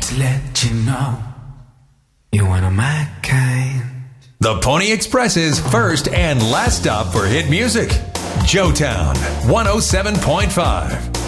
to let you know you're one of my kind. The Pony Express's first and last stop for hit music. Joetown 107.5.